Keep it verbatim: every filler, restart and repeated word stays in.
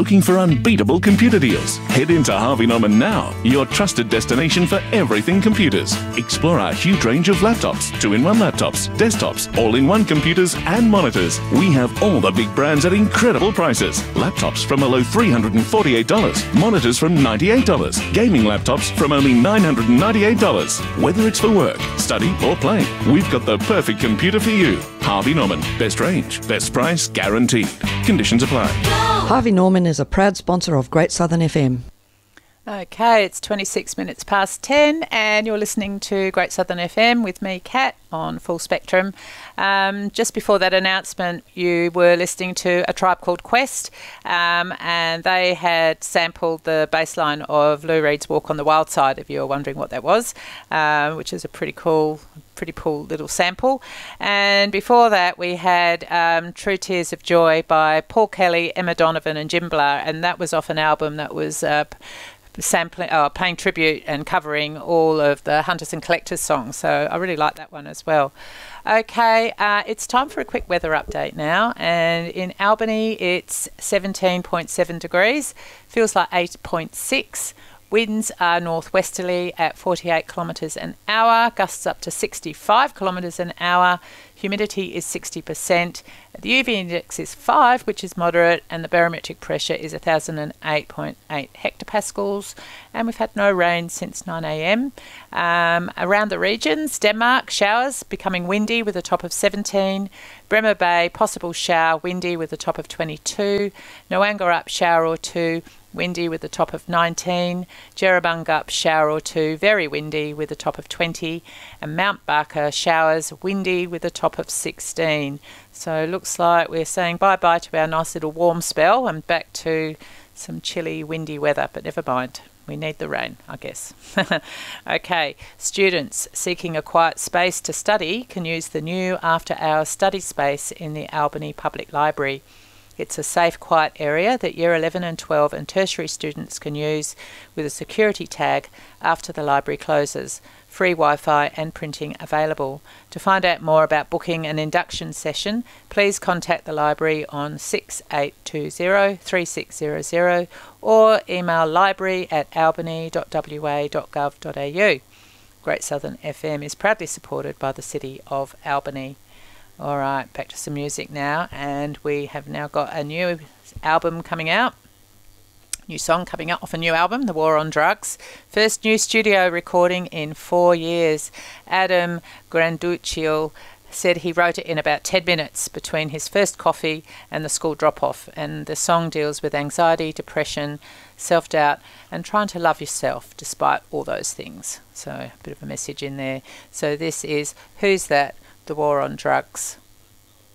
Looking for unbeatable computer deals? Head into Harvey Norman now, your trusted destination for everything computers. Explore our huge range of laptops, two-in-one laptops, desktops, all-in-one computers and monitors. We have all the big brands at incredible prices. Laptops from below three hundred forty-eight dollars, monitors from ninety-eight dollars, gaming laptops from only nine hundred ninety-eight dollars. Whether it's for work, study or play, we've got the perfect computer for you. Harvey Norman, best range, best price guaranteed. Conditions apply. Harvey Norman is a proud sponsor of Great Southern F M. Okay, it's twenty-six minutes past ten and you're listening to Great Southern F M with me, Kat, on Full Spectrum. Um, just before that announcement, you were listening to A Tribe Called Quest, um, and they had sampled the bass line of Lou Reed's Walk on the Wild Side, if you're wondering what that was, uh, which is a pretty cool pretty cool little sample. And before that we had um, True Tears of Joy by Paul Kelly, Emma Donovan and Jim Blah, and that was off an album that was uh, sampling, uh, paying tribute and covering all of the Hunters and Collectors songs, so I really like that one as well. Okay, uh, it's time for a quick weather update now, and in Albany it's seventeen point seven degrees, feels like eight point six. Winds are northwesterly at forty-eight kilometres an hour, gusts up to sixty-five kilometres an hour, humidity is sixty percent, the U V index is five, which is moderate, and the barometric pressure is one thousand eight point eight hectopascals, and we've had no rain since nine a m. Um, around the regions, Denmark, showers, becoming windy with a top of seventeen, Bremer Bay, possible shower, windy with a top of twenty-two, Noangarup, shower or two, windy with a top of nineteen, Jerabungup, shower or two, very windy with a top of twenty, and Mount Barker, showers, windy with a top of sixteen. So it looks like we're saying bye-bye to our nice little warm spell and back to some chilly, windy weather, but never mind. We need the rain, I guess. Okay, students seeking a quiet space to study can use the new after-hours study space in the Albany Public Library. It's a safe, quiet area that Year eleven and twelve and tertiary students can use with a security tag after the library closes. Free Wi-Fi and printing available. To find out more about booking an induction session, please contact the library on six eight two zero, three six zero zero or email library at albany dot w a dot gov dot a u. Great Southern F M is proudly supported by the City of Albany. All right, back to some music now, and we have now got a new album coming out. New song coming up off a new album, The War on Drugs. First new studio recording in four years. Adam Granduccio said he wrote it in about ten minutes between his first coffee and the school drop-off, and the song deals with anxiety, depression, self-doubt, and trying to love yourself despite all those things. So a bit of a message in there. So this is Who's That? The War on Drugs.